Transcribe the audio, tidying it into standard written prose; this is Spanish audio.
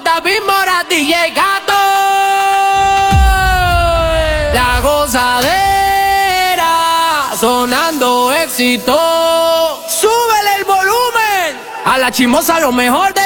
David Mora, DJ Gato. La gozadera, sonando éxito. Súbele el volumen. A la chimosa lo mejor de